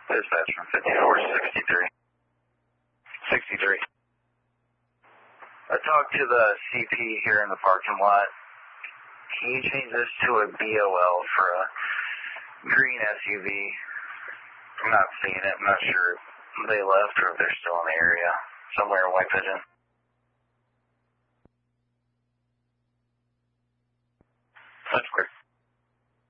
Dispatch from 5463. 63. I talked to the CP here in the parking lot. Can you change this to a BOL for a green SUV? I'm not seeing it. I'm not sure if they left or if they're still in the area. Somewhere in White Pigeon.